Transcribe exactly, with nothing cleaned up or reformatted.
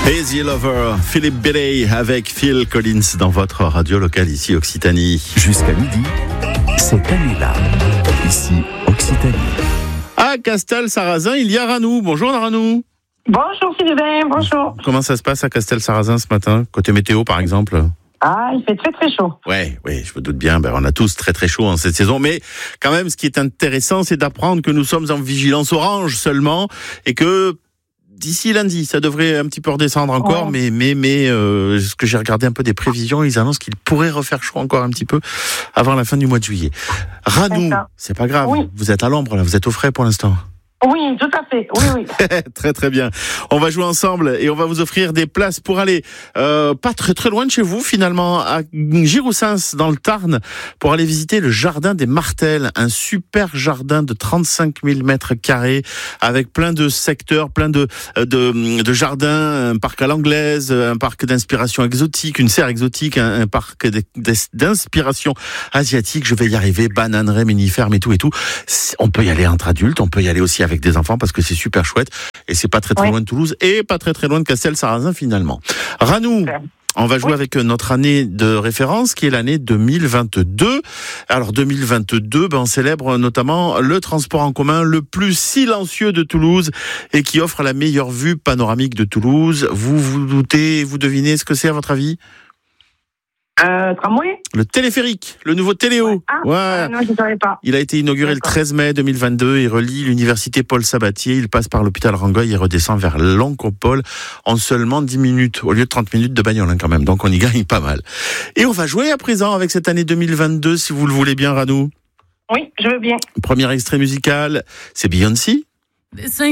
Easy Lover, Philippe Bellet avec Phil Collins dans votre radio locale ici Occitanie. Jusqu'à midi, cette année-là, ici Occitanie. À Castel-Sarrazin, il y a Ranou. Bonjour Ranou. Bonjour Sylvain, bonjour. Comment ça se passe à Castel-Sarrazin ce matin, côté météo par exemple? Ah, il fait très très chaud. Ouais, ouais, je me doute bien. Ben, on a tous très très chaud en cette saison, mais quand même, ce qui est intéressant, c'est d'apprendre que nous sommes en vigilance orange seulement et que d'ici lundi, ça devrait un petit peu redescendre encore, ouais. mais mais mais euh, ce que j'ai regardé un peu des prévisions, ils annoncent qu'il pourrait refaire chaud encore un petit peu avant la fin du mois de juillet. Ranou, c'est pas grave. Oui. Vous êtes à l'ombre là, vous êtes au frais pour l'instant. Oui, tout à fait. Oui, oui. Très, très bien. On va jouer ensemble et on va vous offrir des places pour aller euh, pas très, très loin de chez vous, finalement, à Giroussens, dans le Tarn, pour aller visiter le jardin des Martels, un super jardin de trente-cinq mille mètres carrés, avec plein de secteurs, plein de, de, de jardins, un parc à l'anglaise, un parc d'inspiration exotique, une serre exotique, un, un parc d'inspiration asiatique. Je vais y arriver, bananerie, mini-ferme et tout et tout. On peut y aller entre adultes, on peut y aller aussi avec avec des enfants parce que c'est super chouette et c'est pas très très ouais. loin de Toulouse et pas très très loin de Castel-Sarrazin finalement. Ranou, on va jouer oui. avec notre année de référence qui est l'année deux mille vingt-deux. Alors deux mille vingt-deux, ben on célèbre notamment le transport en commun le plus silencieux de Toulouse et qui offre la meilleure vue panoramique de Toulouse. Vous vous doutez, vous devinez ce que c'est à votre avis ? Euh, tramway ? Le téléphérique, le nouveau Téléo. Ouais. Ah, ouais. euh, non, je ne savais pas. Il a été inauguré D'accord. le treize mai deux mille vingt-deux et relie l'université Paul Sabatier. Il passe par l'hôpital Rangueil et redescend vers l'Oncopole en seulement dix minutes, au lieu de trente minutes de bagnole hein, quand même. Donc on y gagne pas mal. Et on va jouer à présent avec cette année deux mille vingt-deux, si vous le voulez bien, Ranou. Oui, je veux bien. Premier extrait musical, c'est Beyoncé.